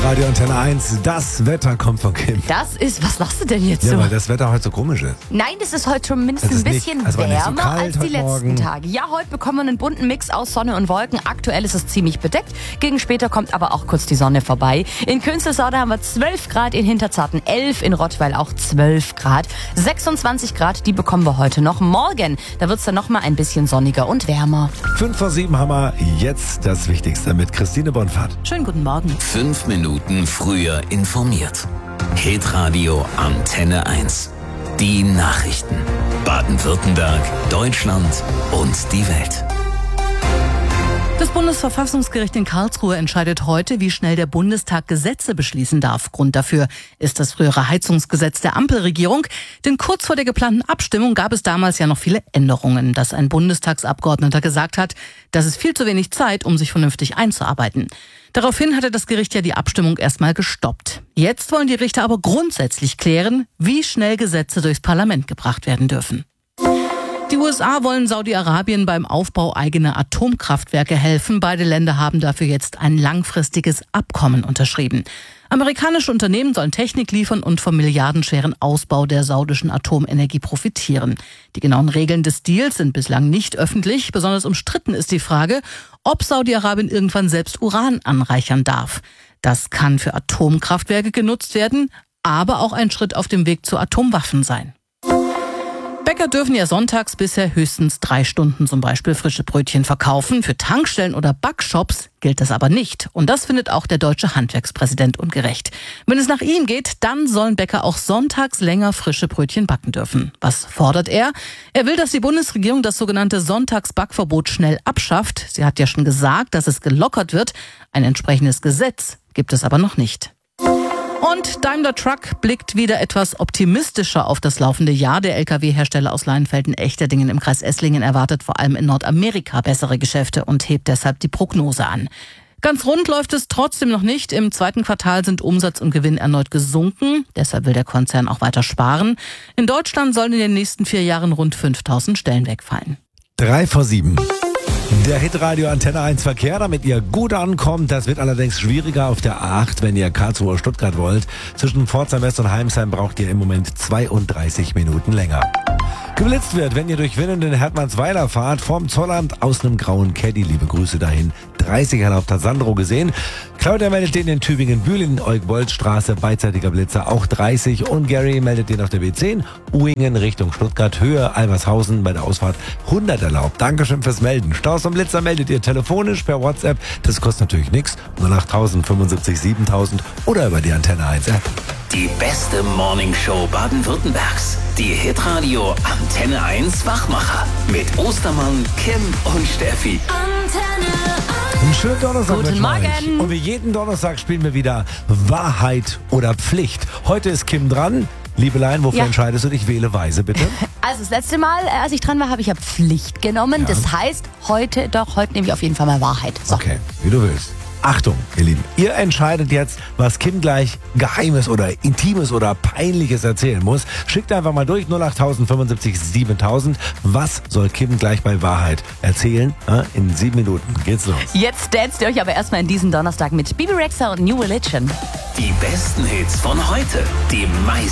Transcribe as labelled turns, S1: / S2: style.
S1: Radio Antenne 1, das Wetter kommt von Kim.
S2: Was lachst du denn jetzt
S1: Ja,
S2: so?
S1: weil das Wetter heute so komisch ist.
S2: Nein, das ist heute schon mindestens
S1: Es
S2: ein
S1: ist nicht-
S2: bisschen
S1: es war nicht so
S2: wärmer
S1: kalt
S2: als die
S1: heute
S2: letzten
S1: Morgen.
S2: Tage. Ja, heute bekommen wir einen bunten Mix aus Sonne und Wolken. Aktuell ist es ziemlich bedeckt. Gegen später kommt aber auch kurz die Sonne vorbei. In Künzelsau haben wir 12 Grad, in Hinterzarten 11, in Rottweil auch 12 Grad. 26 Grad, die bekommen wir heute noch. Morgen, da wird es dann noch mal ein bisschen sonniger und wärmer.
S1: 5:07 haben wir jetzt das Wichtigste mit Christine Bonfahrt.
S2: Schönen guten Morgen.
S3: 5 Minuten früher informiert. Hitradio Antenne 1. Die Nachrichten. Baden-Württemberg, Deutschland und die Welt.
S4: Das Bundesverfassungsgericht in Karlsruhe entscheidet heute, wie schnell der Bundestag Gesetze beschließen darf. Grund dafür ist das frühere Heizungsgesetz der Ampelregierung. Denn kurz vor der geplanten Abstimmung gab es damals ja noch viele Änderungen, dass ein Bundestagsabgeordneter gesagt hat, das ist viel zu wenig Zeit, um sich vernünftig einzuarbeiten. Daraufhin hatte das Gericht ja die Abstimmung erstmal gestoppt. Jetzt wollen die Richter aber grundsätzlich klären, wie schnell Gesetze durchs Parlament gebracht werden dürfen. Die USA wollen Saudi-Arabien beim Aufbau eigener Atomkraftwerke helfen. Beide Länder haben dafür jetzt ein langfristiges Abkommen unterschrieben. Amerikanische Unternehmen sollen Technik liefern und vom milliardenschweren Ausbau der saudischen Atomenergie profitieren. Die genauen Regeln des Deals sind bislang nicht öffentlich. Besonders umstritten ist die Frage, ob Saudi-Arabien irgendwann selbst Uran anreichern darf. Das kann für Atomkraftwerke genutzt werden, aber auch ein Schritt auf dem Weg zu Atomwaffen sein. Bäcker dürfen ja sonntags bisher höchstens 3 Stunden zum Beispiel frische Brötchen verkaufen. Für Tankstellen oder Backshops gilt das aber nicht. Und das findet auch der deutsche Handwerkspräsident ungerecht. Wenn es nach ihm geht, dann sollen Bäcker auch sonntags länger frische Brötchen backen dürfen. Was fordert er? Er will, dass die Bundesregierung das sogenannte Sonntagsbackverbot schnell abschafft. Sie hat ja schon gesagt, dass es gelockert wird. Ein entsprechendes Gesetz gibt es aber noch nicht. Und Daimler Truck blickt wieder etwas optimistischer auf das laufende Jahr. Der Lkw-Hersteller aus Leinfelden-Echterdingen im Kreis Esslingen erwartet vor allem in Nordamerika bessere Geschäfte und hebt deshalb die Prognose an. Ganz rund läuft es trotzdem noch nicht. Im 2. Quartal sind Umsatz und Gewinn erneut gesunken. Deshalb will der Konzern auch weiter sparen. In Deutschland sollen in den nächsten 4 Jahren rund 5.000 Stellen wegfallen.
S1: 3:07. Der Hitradio Antenne 1 Verkehr, damit ihr gut ankommt. Das wird allerdings schwieriger auf der A8, wenn ihr Karlsruhe oder Stuttgart wollt. Zwischen Pforzheim West und Heimsheim braucht ihr im Moment 32 Minuten länger. Geblitzt wird, wenn ihr durch Winnenden Hermannsweiler fahrt, vom Zollamt aus einem grauen Caddy. Liebe Grüße dahin. 30 erlaubt, hat Sandro gesehen. Claudia meldet den in Tübingen-Bühlen, Eugwoldstraße, beidseitiger Blitzer, auch 30. Und Gary meldet den auf der B10, Uingen Richtung Stuttgart, Höhe Albershausen bei der Ausfahrt 100 erlaubt. Dankeschön fürs Melden. Staus und Blitzer meldet ihr telefonisch per WhatsApp. Das kostet natürlich nichts. 08000 75 7000 oder über die Antenne 1 App.
S3: Die beste Morningshow Baden-Württembergs. Die Hitradio Antenne 1 Wachmacher. Mit Ostermann, Kim und Steffi.
S1: Einen schönen Donnerstag
S2: Guten
S1: wünschen wir euch.
S2: Morgen.
S1: Und wie jeden Donnerstag spielen wir wieder Wahrheit oder Pflicht. Heute ist Kim dran. Liebelein, wofür
S2: Ja.
S1: entscheidest du dich? Wähle weise, bitte.
S2: Also das letzte Mal, als ich dran war, habe ich ja Pflicht genommen.
S1: Ja.
S2: Das heißt, heute nehme ich auf jeden Fall mal Wahrheit. So.
S1: Okay, wie du willst. Achtung, ihr Lieben, ihr entscheidet jetzt, was Kim gleich Geheimes oder Intimes oder Peinliches erzählen muss. Schickt einfach mal durch 08000 75 7000. Was soll Kim gleich bei Wahrheit erzählen? In 7 Minuten geht's los.
S2: Jetzt danst ihr euch aber erstmal in diesen Donnerstag mit Bibi Rexha und New Religion.
S3: Die besten Hits von heute. Die meisten